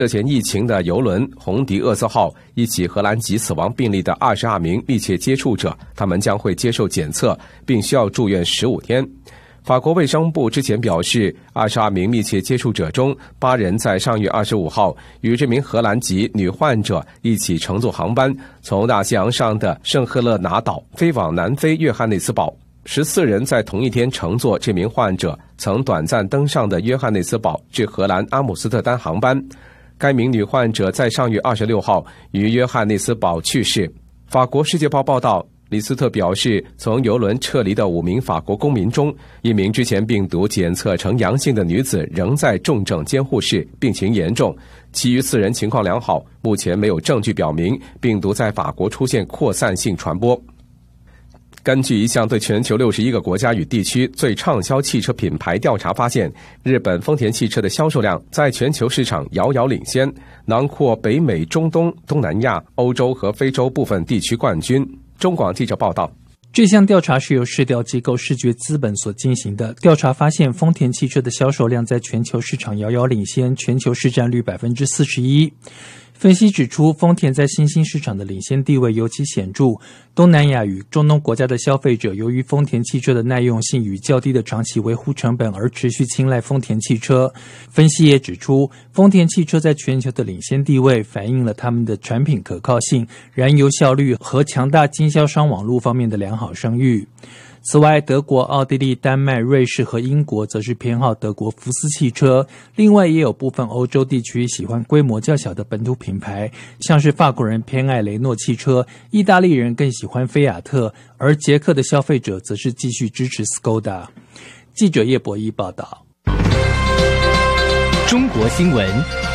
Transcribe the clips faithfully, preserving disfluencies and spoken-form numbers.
涉嫌疫情的邮轮红迪厄瑟号一起荷兰籍死亡病例的二十二名密切接触者，他们将会接受检测，并需要住院十五天。法国卫生部之前表示，二十二名密切接触者中，八人在上月二十五号与这名荷兰籍女患者一起乘坐航班，从大西洋上的圣赫勒拿岛飞往南非约翰内斯堡。十四人在同一天乘坐这名患者曾短暂登上的约翰内斯堡至荷兰阿姆斯特丹航班。该名女患者在上月二十六号于约翰内斯堡去世。法国《世界报》报道，李斯特表示，从邮轮撤离的五名法国公民中，一名之前病毒检测呈阳性的女子仍在重症监护室，病情严重，其余四人情况良好，目前没有证据表明病毒在法国出现扩散性传播。根据一项对全球六十一个国家与地区最畅销汽车品牌调查发现，日本丰田汽车的销售量在全球市场遥遥领先，囊括北美、中东、东南亚、欧洲和非洲部分地区冠军。中广记者报道。 这项调查是由市调机构视觉资本所进行的。调查发现，丰田汽车的销售量在全球市场遥遥领先，全球市占率 百分之四十一。分析指出，丰田在新兴市场的领先地位尤其显著。东南亚与中东国家的消费者由于丰田汽车的耐用性与较低的长期维护成本而持续青睐丰田汽车。分析也指出，丰田汽车在全球的领先地位反映了他们的产品可靠性、燃油效率和强大经销商网络方面的良好声誉。此外，德国、奥地利、丹麦、瑞士和英国则是偏好德国福斯汽车。另外，也有部分欧洲地区喜欢规模较小的本土品牌，像是法国人偏爱雷诺汽车，意大利人更喜欢菲亚特，而捷克的消费者则是继续支持 Skoda。记者叶博一报道。 中国新闻。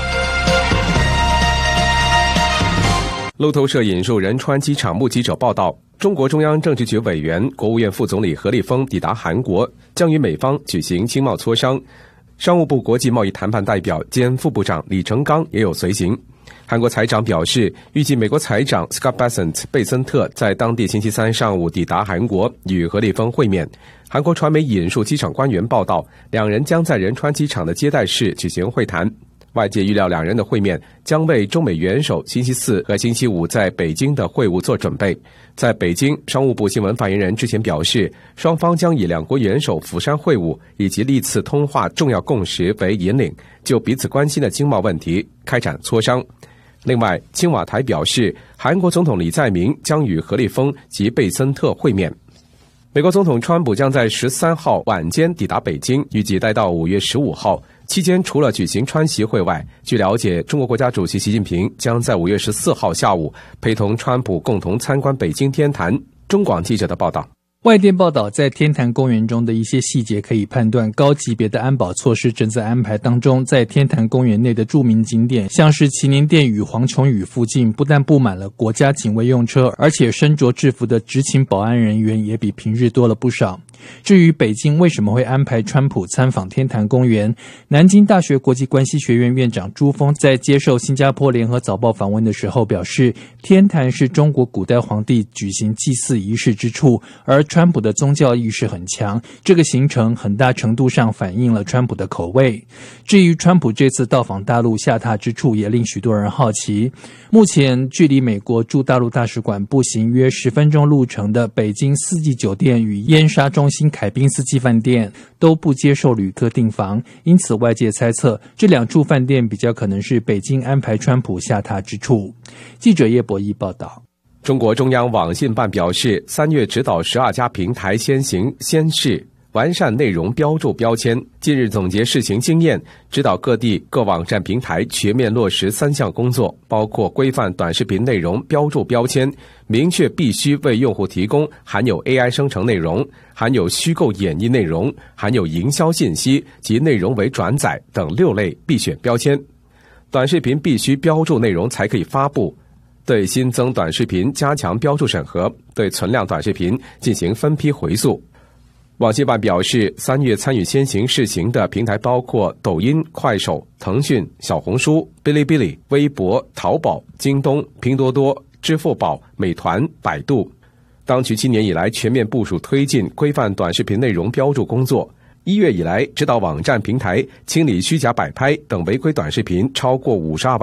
路透社引述仁川机场目击者报道，中国中央政治局委员、国务院副总理何立峰抵达韩国，将与美方举行经贸磋商。商务部国际贸易谈判代表兼副部长李成刚也有随行。韩国财长表示，预计美国财长 Scott Bessent 贝森特在当地星期三上午抵达韩国，与何立峰会面。韩国传媒引述机场官员报道，两人将在仁川机场的接待室举行会谈。外界预料两人的会面将为中美元首星期四和星期五在北京的会晤做准备。在北京，商务部新闻发言人之前表示，双方将以两国元首釜山会晤以及历次通话重要共识为引领，就彼此关心的经贸问题开展磋商。另外，青瓦台表示，韩国总统李在明将与何立峰及贝森特会面。美国总统川普将在十三号晚间抵达北京，预计待到五月十五号。期间除了举行川习会外，据了解，中国国家主席习近平将在五月十四号下午陪同川普共同参观北京天坛。中广记者的报道。 外电报道，在天坛公园中的一些细节可以判断，高级别的安保措施正在安排当中。在天坛公园内的著名景点，像是麒麟殿与黄琼宇附近，不但布满了国家警卫用车，而且身着制服的执勤保安人员也比平日多了不少。至于北京为什么会安排川普参访天坛公园，南京大学国际关系学院院长朱峰在接受新加坡联合早报访问的时候表示，天坛是中国古代皇帝举行祭祀仪式之处，而川普的宗教意识很强，这个行程很大程度上反映了川普的口味。至于川普这次到访大陆下榻之处，也令许多人好奇。目前距离美国驻大陆大使馆步行约十分钟路程的北京四季酒店与燕莎中心凯宾斯基饭店都不接受旅客订房，因此外界猜测这两处饭店比较可能是北京安排川普下榻之处。记者叶博一报道。 中国中央网信办表示，三月指导十二家平台先行先试完善内容标注标签，近日总结试行经验，指导各地各网站平台全面落实三项工作，包括规范短视频内容标注标签，明确必须为用户提供含有 A I 生成内容、含有虚构演绎内容、含有营销信息及内容为转载等六类必选标签。短视频必须标注内容才可以发布，对新增短视频加强标注审核，对存量短视频进行分批回溯。网信办表示，三月参与先行试行的平台包括抖音、快手、腾讯、小红书、哔哩哔哩、微博、淘宝、京东、拼多多、支付宝、美团、百度。当局今年以来全面部署推进规范短视频内容标注工作，一月以来指导网站平台清理虚假摆拍等违规短视频超过五十二万